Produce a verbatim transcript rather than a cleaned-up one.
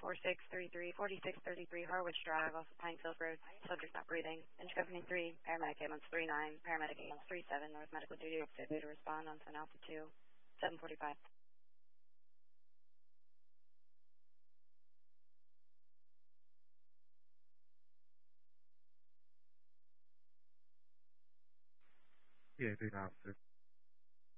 six three three, forty-six thirty-three Harwich Drive off of Pinefield Road. Subject not breathing. Engine company three, paramedic ambulance three nine, paramedic ambulance three seven, North Medical Duty, to respond on Sun Alpha two, seven forty-five. Yeah, good officer.